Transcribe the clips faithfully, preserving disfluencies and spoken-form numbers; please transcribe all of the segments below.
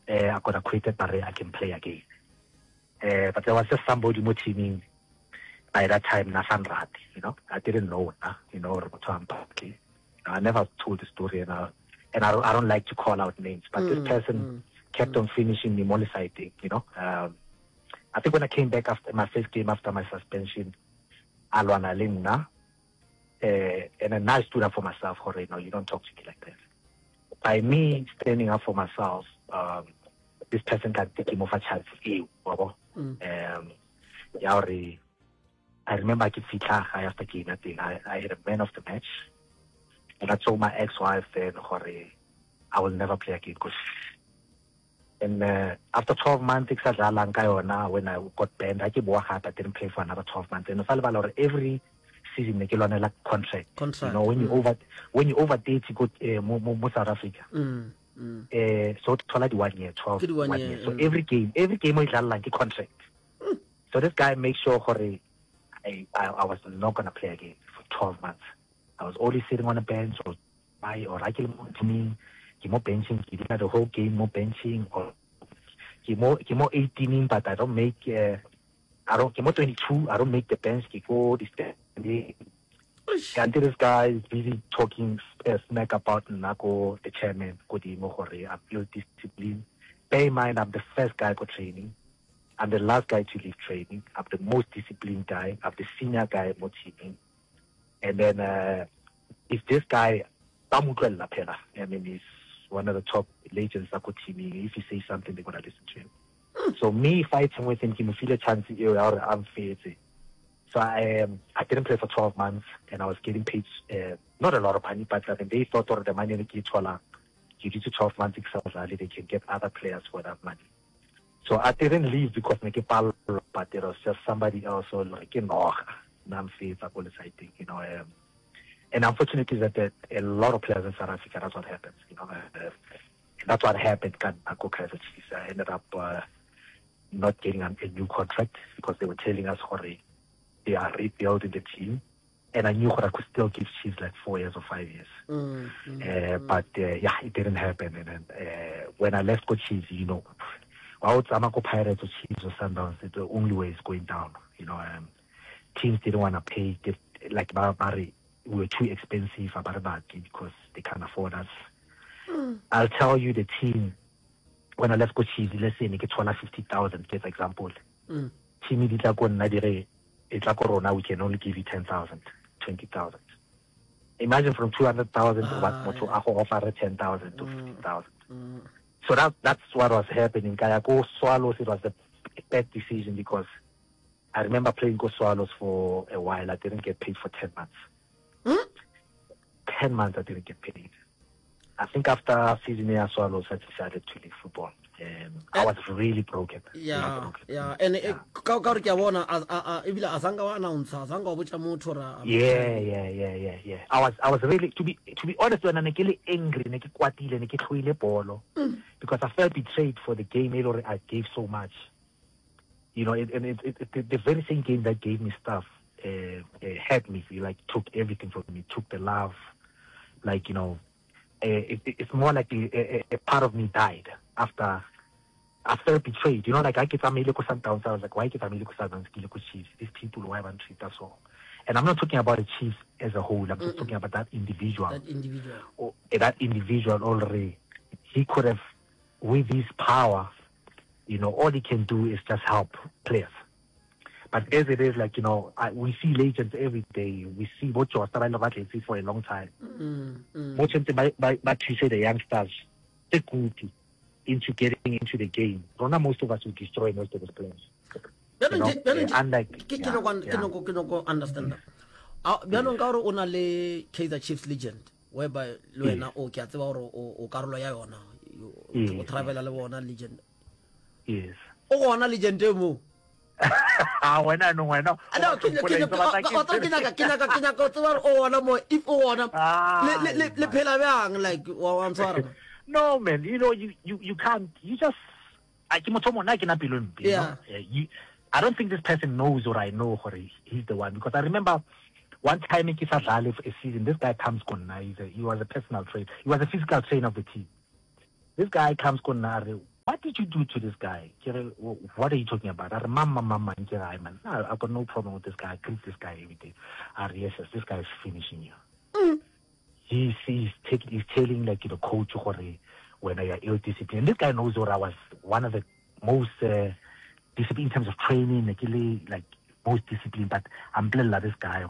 uh, I got acquitted, but I can play again. Uh, but there was just somebody more teaming by that time, Nasanrat, you know. I didn't know, uh, you know, I never told the story, and, I, and I, don't, I don't like to call out names, but mm, this person mm, kept mm. on finishing me, molesting, you know. Um, I think when I came back after my first game after my suspension, Alwana Limna, uh, and then I stood up for myself, you know, you don't talk to me like that. By me standing up for myself, um, this person can take him off a chance. Um, I remember I could see after game, I think I, I had a man of the match. And I told my ex-wife then, I will never play again. And uh, after twelve months, when I got banned, I didn't play for another twelve months. And every season, I get a contract. contract. You know, when mm. you over when you overdate, you go to uh, South Africa. Mm. Mm. Uh, so it's like one year, twelve one, one year. year. So mm. every game, every game is like a contract. Mm. So this guy makes sure I, I, I was not going to play again for twelve months. I was always sitting on a bench, or my or I kill me, more benching, he did the whole game, more benching, or he more he more eighteen, but I don't make uh, I don't more twenty-two, I don't make the bench, he go this and this guy is busy talking uh, smack about Nako, the chairman, Kodimo Hore, I built discipline. Bear in mind, I'm the first guy for training. I'm the last guy to leave training. I'm the most disciplined guy. I'm the senior guy more teaming. And then uh, if this guy, I mean, he's one of the top legends that could teaming. If he says something, they're going to listen to him. Mm. So me fighting with him, he feel a chance I'm fair. So I um, I didn't play for twelve months, and I was getting paid uh, not a lot of money, but I think they thought or the money they get you do to twelve months exactly, they can get other players for that money. So I didn't leave because make a but there was just somebody else so like you know, I'm fair I think, you know. Um, and unfortunately that, that a lot of players in South Africa, that's what happens, you know. Uh, that's what happened. I go Kaizer Chiefs. I ended up uh, not getting a, a new contract because they were telling us already. They are rebuilding the team, and I knew I could still give Chiefs like four years or five years. Mm, mm, uh, mm. But uh, yeah, it didn't happen. And then uh, when I left Go Chiefs, you know, I would go Pirates or Chiefs or Sundowns. The only way is going down. You know, um, teams didn't want to pay. They, like Barry, we were too expensive because they can't afford us. Mm. I'll tell you the team. When I left Go Chiefs, let's say they get fifty thousand. For example, mm. team did not go Nadire. It's like Corona, we can only give you ten thousand, twenty thousand. Imagine from two hundred thousand ah, to yeah. offer ten thousand to mm, fifty thousand. Mm. So that, that's what was happening. Go Swallows, it was a bad decision because I remember playing Go Swallows for a while. I didn't get paid for ten months. Mm? ten months I didn't get paid. I think after season year Swallows, I decided to leave football. Um, I was really broken. Yeah, really broken. yeah. And ka ka re ke bona a e bila asanga wa announce asanga wa botsa motho ra. Yeah, yeah, yeah, yeah, yeah. I was I was really to be to be honest when I get angry, ne ke kwatile, ne ke tlhoile bolo because I felt betrayed for the game I gave so much. You know, it, and it, it, it, the very same game that gave me stuff uh, uh, hurt me. It, like took everything from me, took the love. Like you know, uh, it, it's more like a, a, a part of me died. After I felt betrayed, you know, like I get family ko Sundowns. I was like, why get family ko Sundowns? Ko Chiefs. These people why want to treat us so. And I'm not talking about the Chiefs as a whole. I'm just Mm-mm. talking about that individual. That individual. Or, uh, that individual already. He could have, with his power, you know, all he can do is just help players. But as it is, like you know, I, we see legends every day. We see what you're starting to for a long time. Mm-hmm. Much by by by to say the youngsters, the good. Into getting into the game. Rona, most of us will destroy most of the players. You know, uh, unlike ke no ke no ke no understand that. Ah, bjano ka re ona le Kaizer Chiefs legend whereby le wena o ke a tseba gore o karolo ya yona o travel le bona legend. Yes. O gona legend e mo. Ah, wena no wena. No, ke ke ke ke ke ke ke ke tseba o ona mo if o ona le le le phela bjang like wa ntshwara. No, man, you know, you, you, you can't, you just, I yeah. you, I don't think this person knows or I know or he, he's the one. Because I remember one time in Kisarale for a season, this guy comes Kona, he's a, he was a personal trainer, he was a physical trainer of the team. This guy comes Kona, what did you do to this guy? What are you talking about? I remember, mama, man. I've got no problem with this guy. I greet this guy every day. Ah, yes, this guy is finishing you. Mm. He's, he's, taking, he's telling, like, you know, coach, when I are ill-disciplined. This guy knows what I was one of the most uh, disciplined in terms of training, like, like most disciplined, but I'm playing like this guy,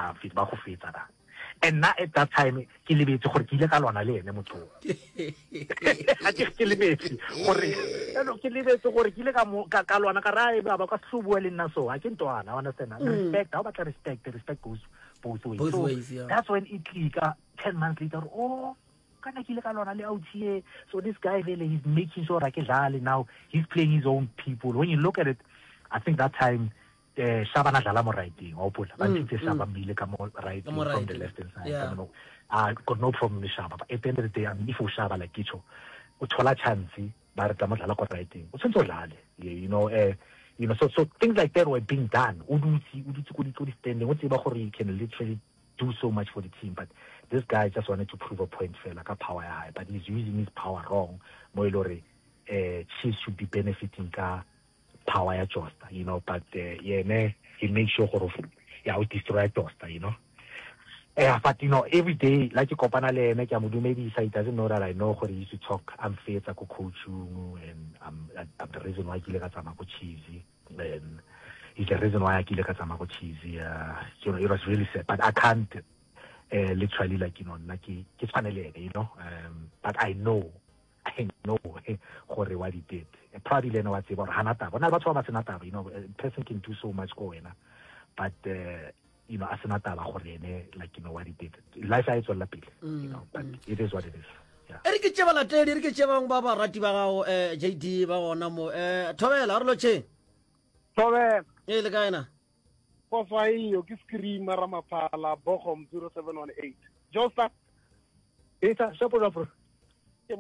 and now at that time, ke lebetse gore ke ile ka lwana le ene motho a ke ke lebetse gore no ke lebetse gore ke ile ka ka lwana ka rae ba ba ka hlubuwa le nna so a ke ntwana I understand respect how about respect respect goes both ways both so ways yeah. That's when it clicked ten months later. Oh, kana ke ile ka lwana le out here. So this guy really he's making sure like now he's playing his own people. When you look at it, I think that time Uh, Shabana dlala mo writing o pula ba ntse Shaba mile ka mo writing from the left hand side yeah. I know I got no problem with Shaba but at the end of the day if u Shaba like kitcho o thola chance ba re tla mo dlala ko writing o tsentse o lale you know uh, you know so so things like that were being done o dutsi o dutsi ko di standing o tseba gore he can literally do so much for the team but this guy just wanted to prove a point fela ka power high but he's using his power wrong mo ilore eh Chiefs should be benefiting ka power ya Josta, you know, but uh, yeah, ne, he makes sure of yeah, we destroy Josta, you know. Yeah, but you know, every day, like you kopana le ne kya maybe he doesn't know that I know how he used to talk. I'm fair to coach you, and I'm, I'm the reason why he like go cheesy, and he's the reason why I like go cheesy. Uh, you know, it was really sad, but I can't uh, literally like you know, like it's funny, you know. Um, but I know. I know what he did. Probably le no tseba gore hana taba. Bona batho ba tsena taba, you know, a person can do so much go wena. But uh, you know, asena taba gore ene like you know what he did. Life is all lapile, you know, but it is what it is. Yeah. Erike tseba la tedi, erike tseba ng baba rati ba gago eh J D ba gona mo eh Thobela re lo tsheng. Thobela. E le kaena? Go fa iyo ke screen mara maphala Bochum zero seven one eight. Josta. Eta shapo shapo. It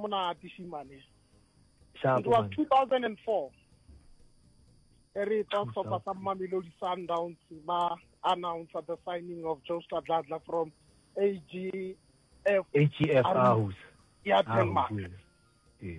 was two thousand four. Eri talks of some Mamelodi Sundowns announced the signing of Josta Dladla from A G F. A G F House. Yeah, Denmark. Yes.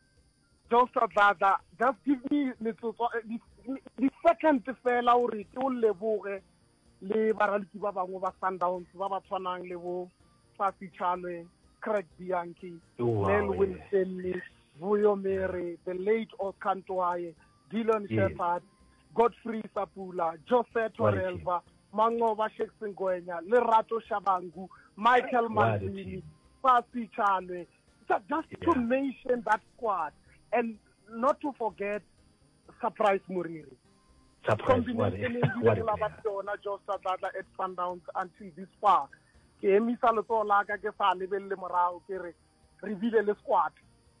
Josta Dladla, just give me little the second fella or it will leboge le baraliki ba bangwe ba Sundowns ba ba tshwanang le bo Fasi Chale. Craig Bianchi, Nel Wilson, Vuyo Mary, the late Okantoaye, Dylan yes. Shepard, Godfrey Sapula, Jose Torelva, Mangova Sheksingoenya, Lerato Shabangu, Michael Manzini, Fasi Chale, just yeah. to mention that squad and not to forget Surprise Muriri. Surprise, what is it? Josta Dladla at Sundowns until this far. Ke emisa le tsola ka ke fa lebelle morao ke re reveal le squad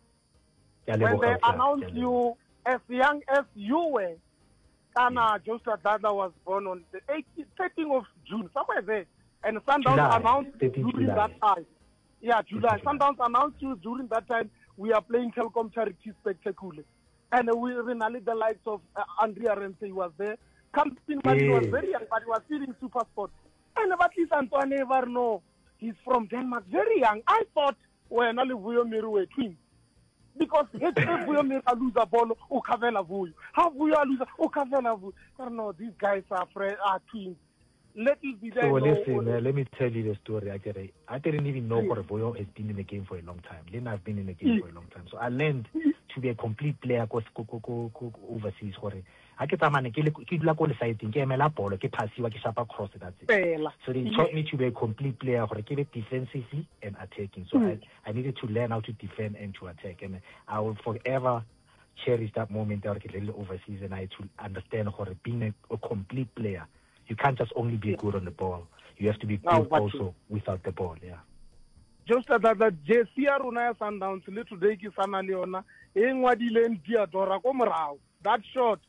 when they announced you as young as you were kana Josta Dladla was born on the thirteenth of June somewhere there and Sundowns announced during that time yeah July Sundowns announced you during that time we are playing Telkom Charity Spectacular and we renally the likes of uh, Andrea Rense was there Camping yeah. He was very young but he was feeding super sport. And at least Antoine never know he's from Denmark, very young. I thought when well, Vuyo Miru were twins. Because if Vuyo Miru lose a ball, O Kavela Vuyo. How Vuyo lose O Kavela Vuyo? No, these guys are friends, are twins. Let it be there. So listen, uh, let me tell you the story. I, get I didn't even know what Vuyo has been in the game for a long time. Lena has been in the game for a long time. So I learned to be a complete player overseas. I get a man, keep la goal side, ke emela ball, ke passive, ke sharp cross that's it. So they taught me to be a complete player, or keep it defensively and attacking. So mm. I, I needed to learn how to defend and to attack. And I will forever cherish that moment that I get a little overseas and I to understand how being a, a complete player. You can't just only be good on the ball. You have to be good no, also you. Without the ball, yeah. Just that the J C R Unaya Sundowns little day ki sana leona engwadile Diadora ko morao. That shot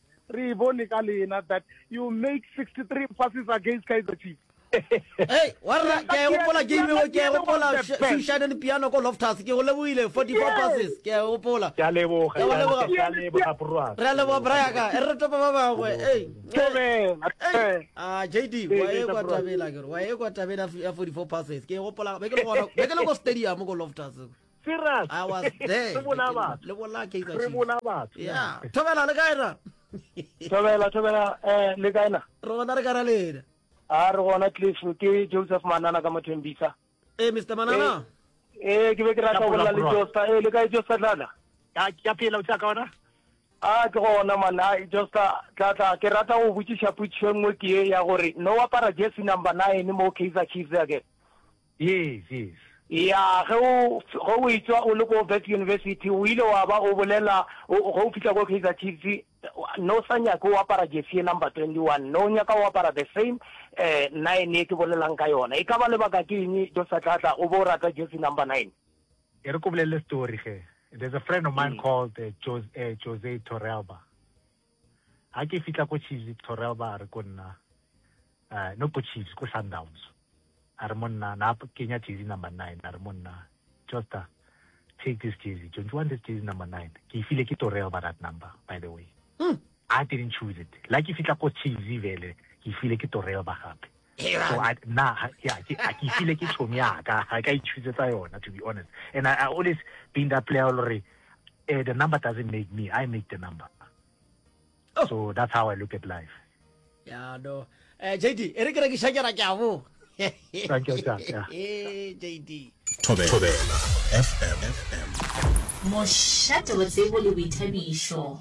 that you make sixty-three passes against Kaizer Chiefs. Hey, what ke gopola game o ke gopola Shushane piano ko Loftus ke go leboile forty-four passes ke gopola ke a leboga ke a leboga bro re leboga braka e re topa ba bangwe hey Tobela ah J D wa e kwa tabela ke wa e kwa tabela ya forty-four passes ke gopola be ke le gona be ke le go stadium ko Loftus Serious. I was there. Re bona batho. Le bona Kaizer Re Chiefs. bona batho. Yeah. Thobela le kae na? Thobela thobela eh le kae na? Re bona re kana le. A re gona Cliff ke Joseph Manana ka Mothembisa. Eh Mister Manana. Eh ke be ke rata go bolla le Josta eh le kae Josta tlala? Ya ya phela o tsaka ona? Ah ke gona man ai Josta tla ke rata go botsisa putšhe nngwe ke ya gore no apara jersey number nine mo Kaizer Chiefs again. Yes, yes. Ya go go itswa o le go Wits University o ile wa ba o bolela go fitla go Kaizer Chiefs no sanya go apara jersey number twenty-one no nya ka o apara the same eh nine e ke bolelang ka yona e ka ba le baka ke eng jo sa tlatla o bo rata jersey number nine. E re ko bolele story ge. There's a friend of mine mm. called uh, Jose uh, Jose Torrealba. Ha ke fitla ko Chiefs Torrealba re ko nna uh, no ko Chiefs ko Sundowns. Are monna na Kenya jersey number nine are monna just uh, take this jersey. Don't you want this jersey number nine? Ke feel ke Torrealba that number by the way. Mm. I didn't choose it. Like if it's like Chiefs vele, ke feel ke Torrealba gape. So I nah yeah, I feel like it's from ya. I can choose it yona to be honest. And I, I always been that player already. Uh, the number doesn't make me. I make the number. Oh. So that's how I look at life. Yeah, no. Uh, J D, ere ke re ke shakera ke a bo. Thank you, sir. Yeah. Eh, J D. Thobela F M. Mošate wa tsebo le boithabišo.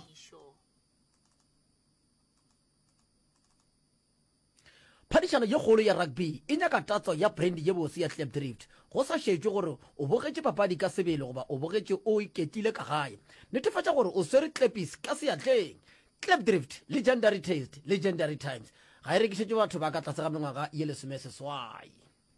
Phadišano ye kgolo ya rugby e nyaka tatso ya brand ye bose ya Klipdrift go sa šetše gore o bogetše papadi ka sebele goba o bogetše o iketlile ka gae netefatša gore o swere klepis ka seatleng. Klipdrift, legendary taste, legendary times ga e rekišetše batho ba ka tlase ga mengwaga ye lesome seswai.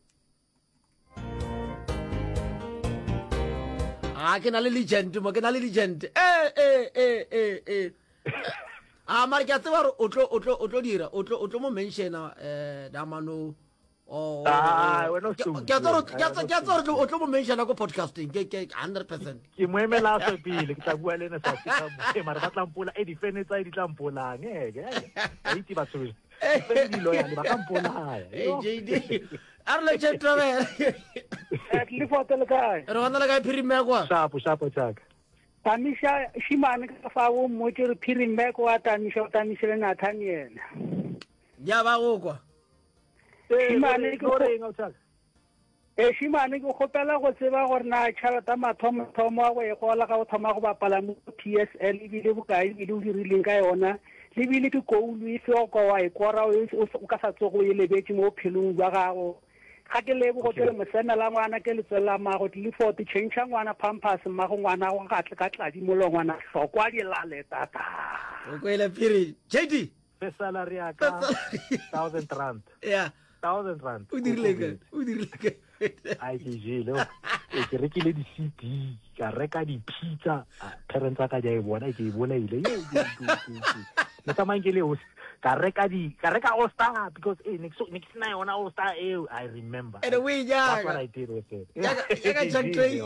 a ke na le legend mo ke na le legend eh eh eh eh eh a mara ke a tseba gore o tlo o tlo o tlo dira o tlo o tlo mo mentiona eh Damano oh ah bueno ke a tsoro ke a tsoro o tlo mo mentiona go podcasting ke ke one hundred percent ke mo emela so pele ke tla bua le ena sa se mara ba tla mpola e defense e di tla mpola ngeke a itse ba tswe e di loyal ba ka mpola eh J D arle chapter Eh le foto le kae? re bona le kae phirimela kwa shapo shapo tsaka Tamisha shimane ka fa o mo tšere phirimela kwa Tamisha Tamisha na thani yena. ya ba go kwa Shimane ke gore eng o tsaka eh shimane ke gopela go tseba gore na tšhelete mathomo thomo wa go e gola ga o thoma go bapala mo P S L e bile bokae e bile o dirileng ka yona le bile ke koulu e fe o kwa wa e kora o ka sa tsogo e lebetse mo phelong ba gago ga ke lebo go tsela mosena la ngwana ke le tsela mago di for the change ngwana pampers mago ngwana go gatle ka tladi mo ngwana hlokwa di lale tata o go ile phiri J D fe salary ya ka one thousand rand yeah one thousand rand o dirile ke o dirile ke ai ke jelo e ke rekile di C D ka reka di pizza parents ka ja e bona ke e bona ile ye ne ka mangele o ka reka di ka reka all star because eh next next na yona all star eh I remember and we ja that's what I did with it ya ga chantwe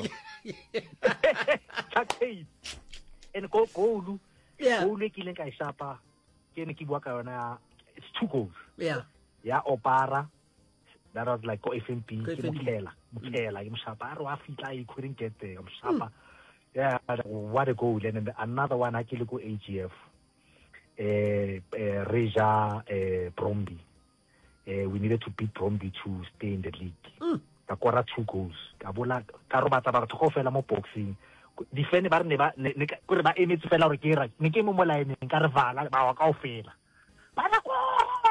chantwe and go goal yeah goal ke le ka shapa ke ne ke bua ka yona it's two goals yeah ya opara that was like go F N B ke mokela mokela ke mshapa a re wa fitla I couldn't get there mshapa yeah what a goal and then another one akile go A G F eh Reja eh Bromby eh we needed to beat Bromby to stay in the league ka kora two goals ka bola ka robatsa ba go fela mo boxing defend ba re ne ba ne gore ba emetse fela gore ke ra ne ke mo molaene ka re vala ba wa ka ofela ba na kora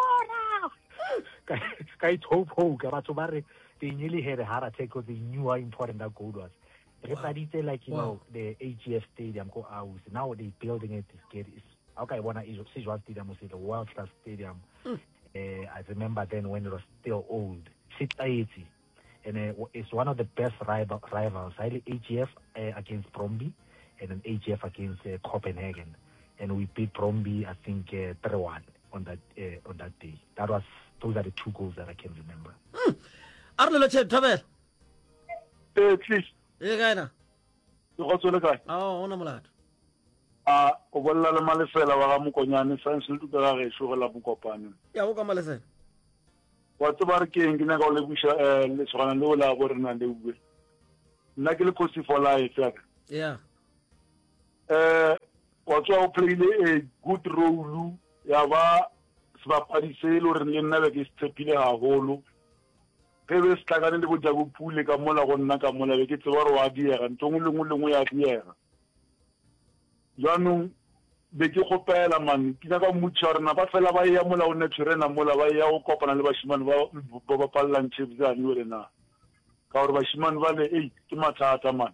kora ka it hope hope ka batho ba re they nearly had a heart attack because they knew how important that goal was. Everybody wow. like you wow. know the A G F stadium go out now they building it is get okay one is Sejwa Stadium was a world class stadium mm. uh, I remember then when it was still old six eighty and uh, it's one of the best rival, rivals A G F uh, against Bromby and an A G F against uh, Copenhagen and we beat Bromby I think uh, three one on that uh, on that day. That was those are the two goals that I can remember. mm. Arlo le Tabel eh please e gaena go tsole kae oh ona molato a o bolla le malefela wa ga mokonyane science le tuka ga ge shogela bokopane ya go ka malefela wa tse ba re ke eng ke na go le busha eh le tswana le ola go rena le bue nna ke le coach for life ya yeah eh wa tswa o playile a good role ya ba sebapadi se le re le nna be ke stepile haholo ge be se tlakane le go ja go pule ka mola go nna ka mola be ke tseba re wa diega ntongwe le ngwe le ngwe ya diega jaanong be ke gopela man ke ka mutša rena ba fela ba ya mola o ne tshwerena mola ba ya go kopana le bashimane ba ba pallang chips ya ni wena ka gore bashimane ba le ei ke mathata man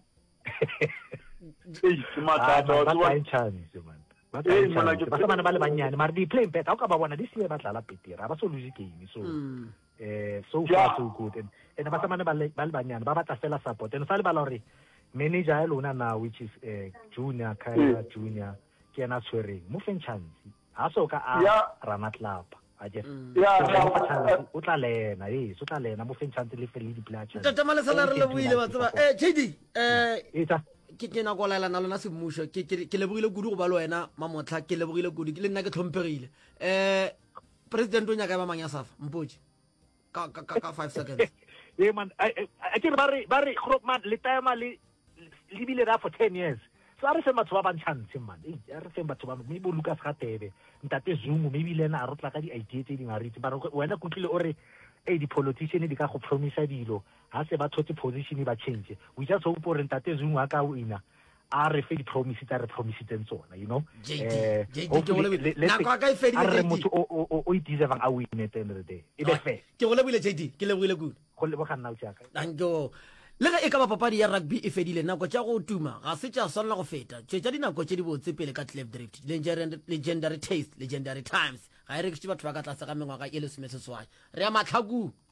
ei ke mathata wa tswa chance man eh mana ke ba sa bana ba le banyane mara di play better o ka ba bona di se ba dlala petera ba so lose game so eh so far so good and and ba sa bana ba le banyane ba batla fela support and sa le ba la re manager ya lona now which is uh, junior Kaya mm. junior ke na tshwereng mo fen chance ha so ka a rana club a je ya o tla lena eh so tla lena mo fen chance le fele di player tata mala sala re le buile ba tsaba eh J D eh eta ke ke na go lela na lona se mmusho ke ke le bogile kudu go ba le wena mamotla ke le bogile kudu ke le nna ke tlhompegile eh president o nya ka ba manya safa mpoji ka ka ka five seconds eh man a ke ba re ba re man le time le libile da for ten years so are se matho ba ba ntshantse man eh are se batho ba me bo Lucas Gatebe ntate Zungu maybe le na a rotla ka di idea tse ding a ritse ba wena kutlile o re eh di politician di ka go promise dilo ha se ba thotse position ba change we just hope for ntate Zungu a ka wina a re fe di promise tsa re promise tsona you know eh na kwa ka ifedi re motho o o i deserve a win at the end of the day e be fair ke go lebile J D ke lebile good go le bogana o tsaka danko le ga e ka ba papadi ya rugby e fedile nako tša go tuma ga se tša swanela go feta tšetša dinako tše di botse pele ka Clef Drift legendary taste legendary times ga e rekiše batho ba ka tlase ga mengwaga e lesome seswai re ya matlhakong